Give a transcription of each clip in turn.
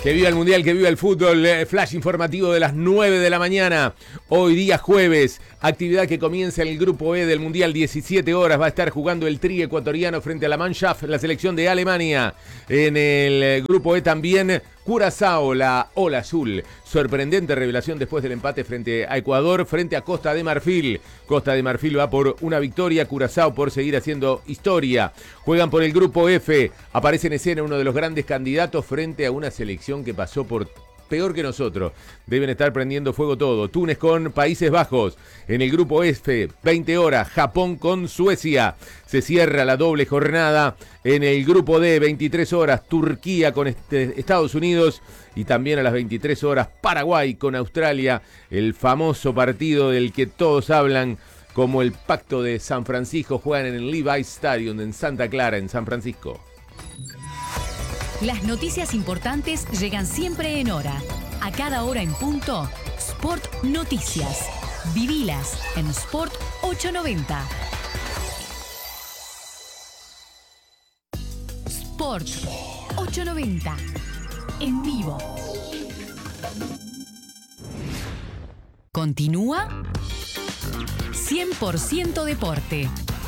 Que viva el Mundial, que viva el fútbol. Flash informativo de las 9 de la mañana. Hoy día jueves. Actividad que comienza en el grupo E del Mundial. 17 horas va a estar jugando el Tri ecuatoriano frente a la Mannschaft, la selección de Alemania. En el grupo E también Curazao, la Ola Azul. Sorprendente revelación después del empate frente a Ecuador, frente a Costa de Marfil. Costa de Marfil va por una victoria, Curazao por seguir haciendo historia. Juegan por el grupo F. Aparece en escena uno de los grandes candidatos frente a una selección que pasó por peor que nosotros. Deben estar prendiendo fuego todo. Túnez con Países Bajos. En el grupo F, 20 horas, Japón con Suecia. Se cierra la doble jornada. En el grupo D, 23 horas, Turquía con Estados Unidos. Y también a las 23 horas, Paraguay con Australia. El famoso partido del que todos hablan como el Pacto de San Francisco. Juegan en el Levi's Stadium en Santa Clara, en San Francisco. Las noticias importantes llegan siempre en hora. A cada hora en punto, Sport Noticias. Vivilas en Sport 890. Sport 890. En vivo. Continúa 100% Deporte.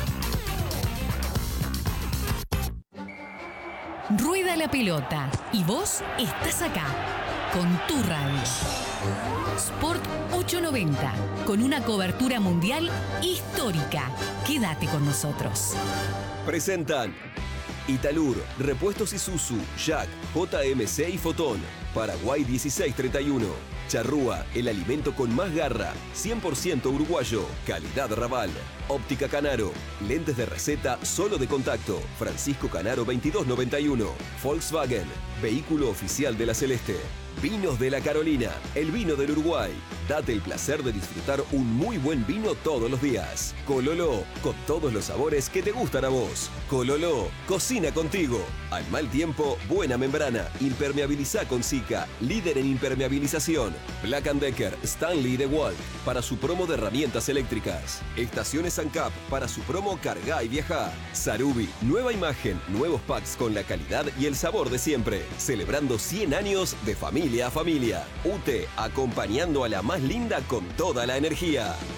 Rueda la pelota y vos estás acá, con tu radio. Sport 890, con una cobertura mundial histórica. Quédate con nosotros. Presentan Italur, Repuestos Isuzu, Jack, JMC y Fotón. Paraguay 1631. Charrúa, el alimento con más garra, 100% uruguayo, calidad Raval. Óptica Canaro, lentes de receta solo de contacto, Francisco Canaro 2291. Volkswagen, vehículo oficial de la Celeste. Vinos de la Carolina, el vino del Uruguay. Date el placer de disfrutar un muy buen vino todos los días. Cololó, con todos los sabores que te gustan a vos. Cololó, cocina contigo. Al mal tiempo, buena membrana. Impermeabilizá con Sika, líder en impermeabilización. Black & Decker, Stanley DeWalt, para su promo de herramientas eléctricas. Estaciones ANCAP, para su promo Carga y Viaja. Sarubi, nueva imagen, nuevos packs con la calidad y el sabor de siempre. Celebrando 100 años de familia a familia. UTE, acompañando a la más linda con toda la energía.